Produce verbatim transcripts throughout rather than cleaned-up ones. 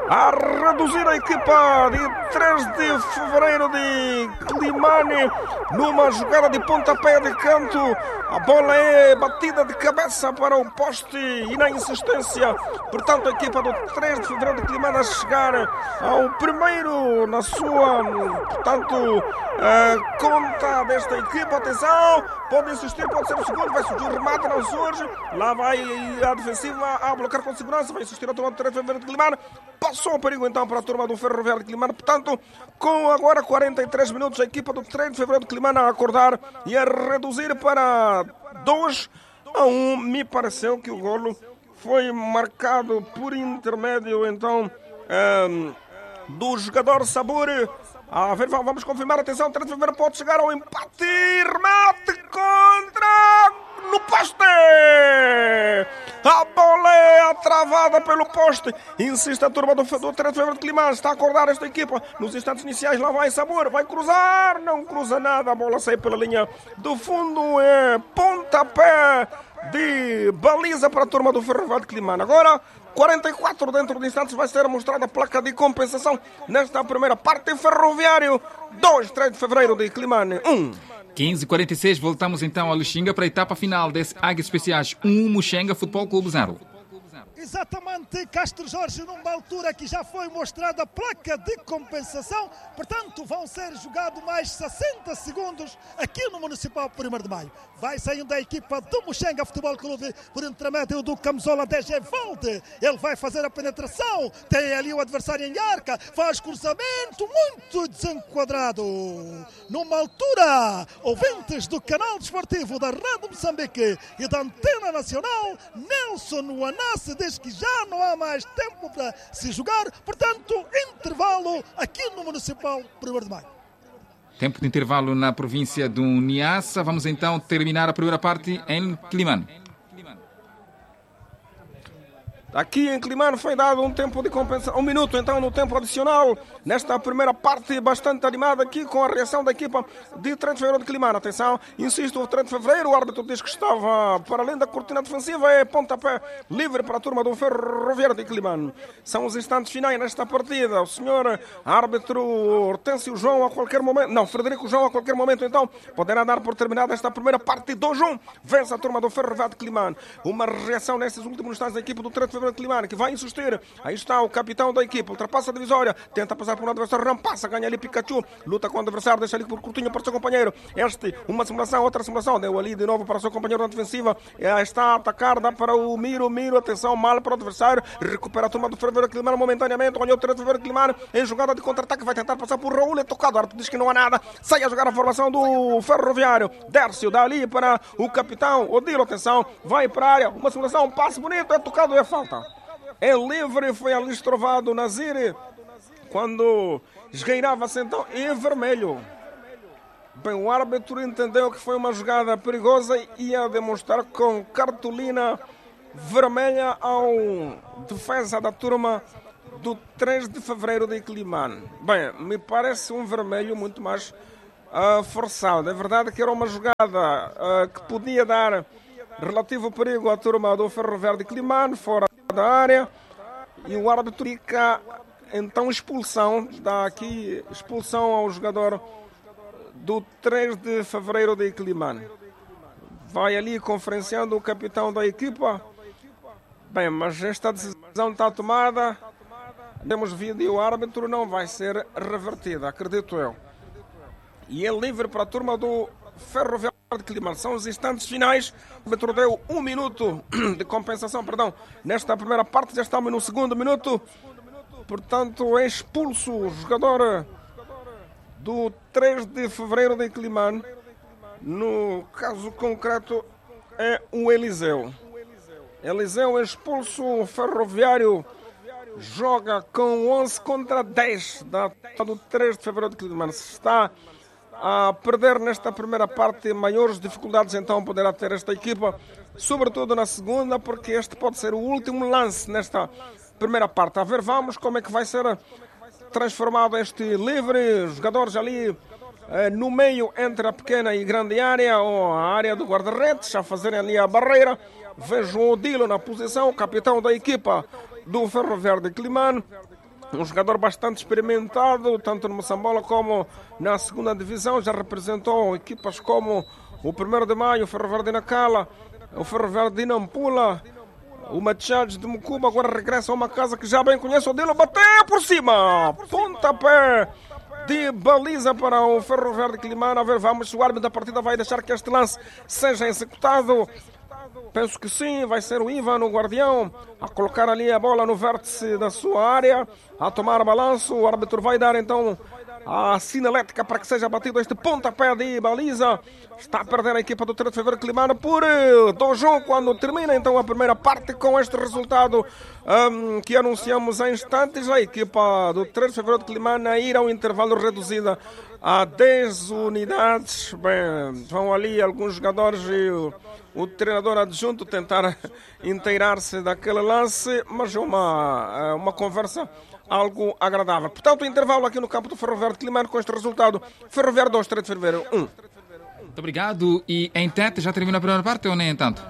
a reduzir a equipa de três de fevereiro de Climane numa jogada de pontapé de canto. A bola é batida de cabeça para o poste e na insistência, portanto, a equipa do três de fevereiro de Climane a chegar ao primeiro na sua, portanto, a conta desta equipa. Atenção, pode insistir, pode ser o segundo, vai surgir o remate, não surge. Lá vai a defensiva a bloquear com segurança, vai insistir a turma do três de fevereiro de Climane. Passou o perigo então para a turma do Ferroviário de Climane. Portanto, com agora quarenta e três minutos, a equipa do três de fevereiro de Climane a acordar e a reduzir para dois a um. Me pareceu que o golo foi marcado por intermédio então um, do jogador Saburi. A ver, vamos confirmar, atenção, três de fevereiro pode chegar ao empate, remate contra no poste. A bola é atravada pelo poste. Insiste a turma do, do três de fevereiro de Climane. Está a acordar esta equipa. Nos instantes iniciais lá vai Sabor. Vai cruzar. Não cruza nada. A bola sai pela linha do fundo. É pontapé de baliza para a turma do Ferroviário de Climane. Agora, quarenta e quatro dentro de instantes, vai ser mostrada a placa de compensação nesta primeira parte. Ferroviário dois, três de fevereiro de Climane um. quinze e quarenta e seis, voltamos então a Luxinga para a etapa final desse Águias Especiais um, Muxenga Futebol Clube zero. Exatamente, Castro Jorge, numa altura que já foi mostrada a placa de compensação, portanto vão ser jogados mais sessenta segundos aqui no Municipal primeiro de Maio. Vai saindo a equipa do Muxenga Futebol Clube por intermédio do camisola D G Valde. Ele vai fazer a penetração, tem ali o adversário em arca, faz cruzamento muito desenquadrado. Numa altura, ouvintes do canal desportivo da Rádio Moçambique e da Antena Nacional, Nelson Wanassi diz que já não há mais tempo para se jogar, portanto, intervalo aqui no Municipal primeiro de Maio. Tempo de intervalo na província do Niassa. Vamos então terminar a primeira parte em Climane. Aqui em Climane foi dado um tempo de compensação, um minuto então no tempo adicional, nesta primeira parte bastante animada aqui com a reação da equipa de três de fevereiro de Climane. Atenção, insisto, o três de fevereiro, o árbitro diz que estava para além da cortina defensiva, é pontapé livre para a turma do Ferroviário de Climane. São os instantes finais nesta partida. O senhor árbitro Hortêncio João a qualquer momento, não, Frederico João a qualquer momento então poderá dar por terminada esta primeira parte. Dois a um, vence a turma do Ferroviário de Climane. Uma reação nesses últimos instantes da equipa do três de fevereiro de Climane, que vai insistir. Aí está o capitão da equipa, ultrapassa a divisória, tenta passar por um adversário, não passa, ganha ali Pikachu, luta com o adversário, deixa ali por curtinho para o seu companheiro. Este, uma simulação, outra simulação, deu ali de novo para o seu companheiro na defensiva, e está a atacar, dá para o Miro, Miro, atenção, mal para o adversário, recupera a turma do Ferroviário de Climane momentaneamente, ganhou o três de fevereiro de Climane em jogada de contra-ataque, vai tentar passar por Raul, é tocado, o árbitro diz que não há nada, sai a jogar a formação do Ferroviário, Dércio, dá ali para o capitão, Odilo, atenção, vai para a área, uma simulação, um passe bonito, é tocado, é falta. É livre, foi ali estrovado Nazir quando esgueirava-se então em vermelho. Bem, o árbitro entendeu que foi uma jogada perigosa e ia demonstrar com cartolina vermelha ao defesa da turma do três de fevereiro de Climane. Bem, me parece um vermelho muito mais uh, forçado. É verdade que era uma jogada uh, que podia dar relativo perigo à turma do Ferroviário de Climane, fora da área, e o árbitro fica então expulsão, dá aqui expulsão ao jogador do três de fevereiro de Climane. Vai ali conferenciando o capitão da equipa. Bem, mas esta decisão está tomada, temos vídeo, o árbitro não vai ser revertida, acredito eu. E é livre para a turma do Ferroviário de Climane. São os instantes finais. O árbitro deu um minuto de compensação, perdão, nesta primeira parte, já estamos no segundo minuto. Portanto, é expulso o jogador do três de fevereiro de Climane. No caso concreto é o Eliseu. Eliseu é expulso, o Ferroviário joga com onze contra dez da do três de fevereiro de Climane. Se está a perder nesta primeira parte, maiores dificuldades então poderá ter esta equipa, sobretudo na segunda, porque este pode ser o último lance nesta primeira parte. A ver, vamos como é que vai ser transformado este livre, jogadores ali eh, no meio entre a pequena e grande área, ou a área do guarda-redes, a fazerem ali a barreira. Vejo o Odilo na posição, capitão da equipa do Ferroviário de Climane. um jogador bastante experimentado, tanto no Moçambola como na segunda divisão. Já representou equipas como o primeiro de Maio, o Ferroviário de Nacala, o Ferroviário de Nampula, o Machados de Mucuba. Agora regressa a uma casa que já bem conhece. O Dilo bateu por cima, pontapé de baliza para o Ferroviário de Quilimana. A ver, vamos, o árbitro da partida vai deixar que este lance seja executado. Penso que sim, vai ser o Ivan, o guardião, a colocar ali a bola no vértice da sua área, a tomar balanço. O árbitro vai dar então a sinalética para que seja batido este pontapé de baliza. Está a perder a equipa do três de Fevereiro de Quilimana por dois a um quando termina então a primeira parte. Com este resultado um, que anunciamos há instantes, a equipa do três de Fevereiro de Quilimana irá ao intervalo reduzida a dez unidades. Bem, vão ali alguns jogadores e o, o treinador adjunto tentar inteirar-se daquele lance, mas uma, uma conversa algo agradável. Portanto, o intervalo aqui no campo do Ferroviário de Quilimana com este resultado: Ferroviário dois, três de Fevereiro um. Muito obrigado. E em Tete já terminou a primeira parte ou nem tanto?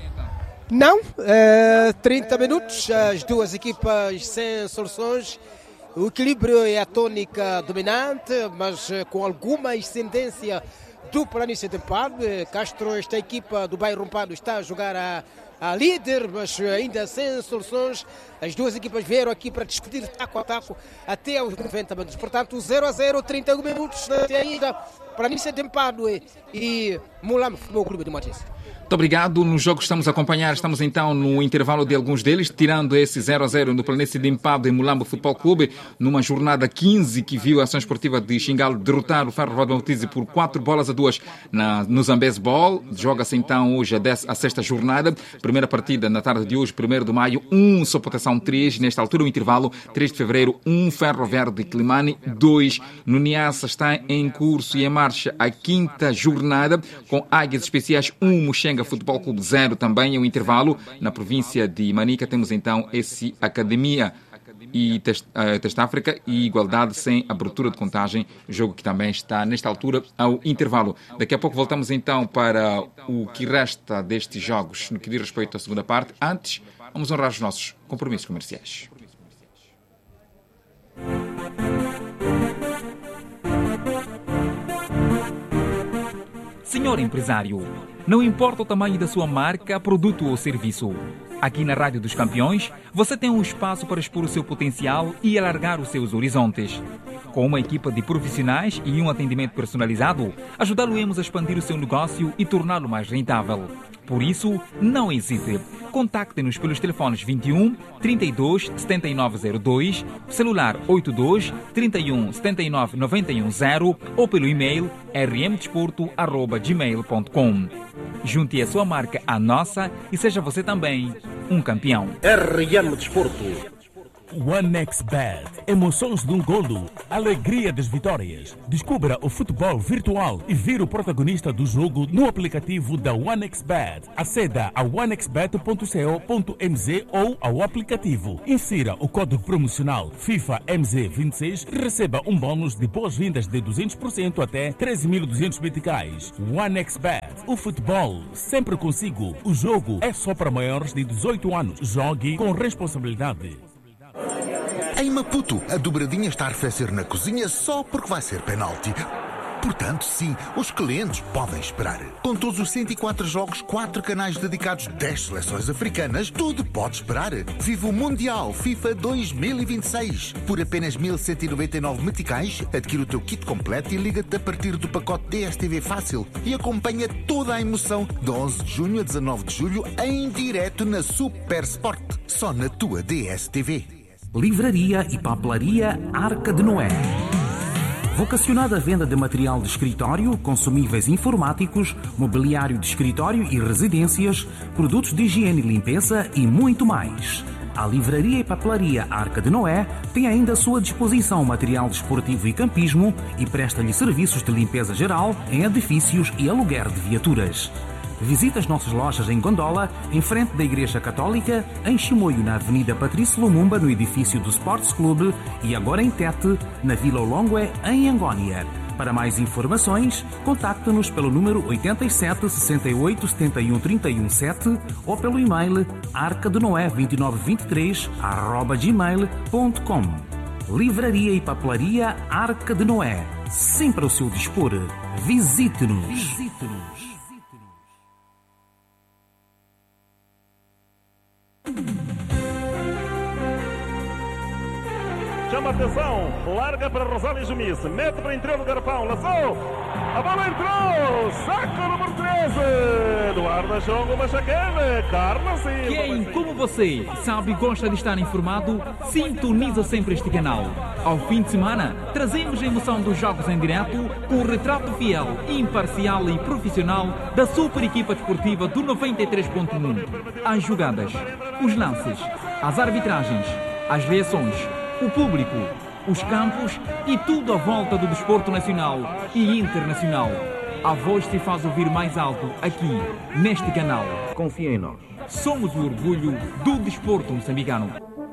Não, uh, trinta minutos, as duas equipas sem soluções. O equilíbrio é a tônica dominante, mas uh, com alguma ascendência do planície de empate. Castro, esta equipa do bairro Rompado, está a jogar a, a líder, mas ainda sem soluções. As duas equipas vieram aqui para discutir taco a taco até aos noventa minutos. Portanto, zero a zero, trinta e um minutos até ainda. Planície de empate e Mulambo Futebol Clube de Moatize. Muito obrigado. No jogo que estamos a acompanhar, estamos então no intervalo de alguns deles, tirando esse zero a zero no Planície de Empado em Mulambo Futebol Clube, numa jornada quinze que viu a ação esportiva de Xingalo derrotar o Ferro de Moatize por quatro bolas a duas na, no Zambeze Ball. Joga-se então hoje a, dez, a sexta jornada. Primeira partida na tarde de hoje, primeiro de maio, um Sopotação três. Nesta altura o intervalo, três de fevereiro, um Ferroviário de Quilimane, dois. No Niassa está em curso e em marcha a quinta jornada, com Águias Especiais um, Muxenga Futebol Clube zero também. É o intervalo. Na província de Manica temos então esse Academia e Teste, uh, Teste África e Igualdade sem abertura de contagem, jogo que também está nesta altura ao intervalo. Daqui a pouco voltamos então para o que resta destes jogos no que diz respeito à segunda parte. Antes, vamos honrar os nossos compromissos comerciais. Senhor empresário, não importa o tamanho da sua marca, produto ou serviço. Aqui na Rádio dos Campeões, você tem um espaço para expor o seu potencial e alargar os seus horizontes. Com uma equipa de profissionais e um atendimento personalizado, ajudá-lo-emos a expandir o seu negócio e torná-lo mais rentável. Por isso, não hesite. Contacte-nos pelos telefones vinte e um, trinta e dois, setenta e nove zero dois, celular oitenta e dois, trinta e um, setenta e nove, noventa e um zero ou pelo e-mail r m desporto arroba gmail ponto com. Junte a sua marca à nossa e seja você também um campeão. R M Desporto. OneXBet. Emoções de um golo. Alegria das vitórias. Descubra o futebol virtual e vire o protagonista do jogo no aplicativo da OneXBet. Aceda a one x bet ponto co ponto m z ou ao aplicativo. Insira o código promocional FIFA M Z vinte e seis e receba um bônus de boas-vindas de duzentos por cento até treze mil e duzentos meticais. OneXBet. O futebol sempre consigo. O jogo é só para maiores de dezoito anos. Jogue com responsabilidade. Em Maputo, a dobradinha está a arrefecer na cozinha só porque vai ser penalti. Portanto, sim, os clientes podem esperar. Com todos os cento e quatro jogos, quatro canais dedicados, dez seleções africanas, tudo pode esperar. Viva o Mundial FIFA dois mil e vinte e seis. Por apenas mil cento e noventa e nove meticais, adquire o teu kit completo e liga-te a partir do pacote D S T V Fácil e acompanha toda a emoção de onze de junho a dezanove de julho em direto na Super Sport. Só na tua D S T V. Livraria e papelaria Arca de Noé. Vocacionada à venda de material de escritório, consumíveis informáticos, mobiliário de escritório e residências, produtos de higiene e limpeza e muito mais. A Livraria e Papelaria Arca de Noé tem ainda à sua disposição material desportivo e campismo e presta-lhe serviços de limpeza geral em edifícios e aluguer de viaturas. Visite as nossas lojas em Gondola, em frente da Igreja Católica, em Chimoio, na Avenida Patrício Lumumba, no edifício do Sports Clube, e agora em Tete, na Vila Olongue, em Angónia. Para mais informações, contacte-nos pelo número oito sete, seis oito, sete um, três um sete ou pelo e-mail arca de noé dois nove dois três arroba gmail ponto com. Livraria e Papelaria Arca de Noé. Sempre ao seu dispor. Visite-nos. Visite-nos. Chama atenção, larga para Rosália Jumice, mete para interior do garrafão, lançou, a bola entrou, saco número treze, Eduardo Jongo Machacane, Carlos Silva. Quem, como você, sabe e gosta de estar informado, sintoniza sempre este canal. Ao fim de semana, trazemos a emoção dos jogos em direto com o retrato fiel, imparcial e profissional da super equipa desportiva do noventa e três ponto um. As jogadas, os lances, as arbitragens, as reações, o público, os campos e tudo à volta do desporto nacional e internacional. A voz se faz ouvir mais alto aqui, neste canal. Confia em nós. Somos o orgulho do desporto moçambicano.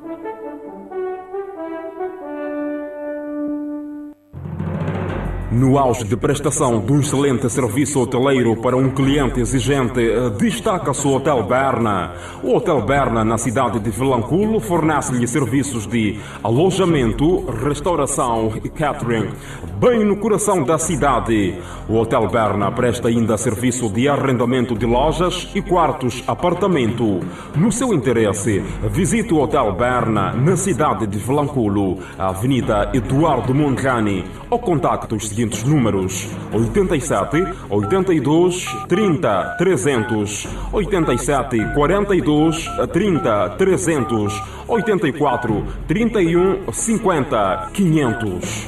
No auge de prestação de um excelente serviço hoteleiro para um cliente exigente, destaca-se o Hotel Berna. O Hotel Berna, na cidade de Vilanculo, fornece-lhe serviços de alojamento, restauração e catering, bem no coração da cidade. O Hotel Berna presta ainda serviço de arrendamento de lojas e quartos apartamento. No seu interesse, visite o Hotel Berna na cidade de Vilanculo, Avenida Eduardo Mondlane, ou contacte os seguintes números: oitenta e sete, oitenta e dois, trinta, trezentos, oitenta e sete, quarenta e dois, trinta, trezentos, oitenta e quatro, trinta e um, cinquenta, quinhentos.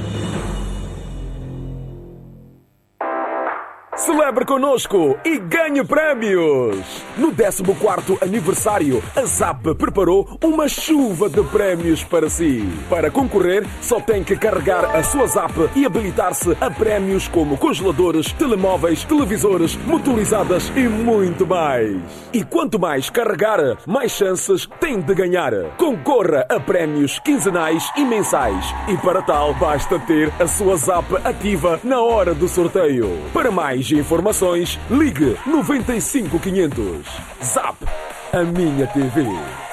Celebre conosco e ganhe prémios! No décimo quarto aniversário, a Zap preparou uma chuva de prémios para si. Para concorrer, só tem que carregar a sua Zap e habilitar-se a prémios como congeladores, telemóveis, televisores, motorizadas e muito mais. E quanto mais carregar, mais chances tem de ganhar. Concorra a prémios quinzenais e mensais. E para tal, basta ter a sua Zap ativa na hora do sorteio. Para mais informações, ligue noventa e cinco quinhentos. Zap, a minha T V.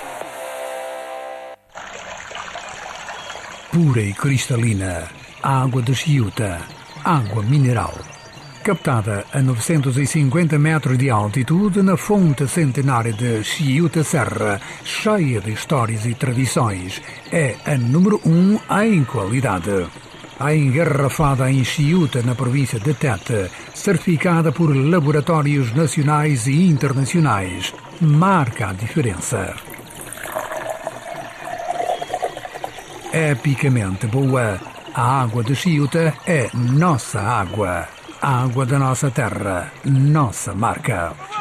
Pura e cristalina, água de Chiuta, água mineral. Captada a novecentos e cinquenta metros de altitude na fonte centenária de Chiuta Serra, cheia de histórias e tradições, é a número um em qualidade. A engarrafada em Chiuta, na província de Tete, certificada por laboratórios nacionais e internacionais, marca a diferença. Epicamente boa, a água de Chiuta é nossa água. A água da nossa terra, nossa marca.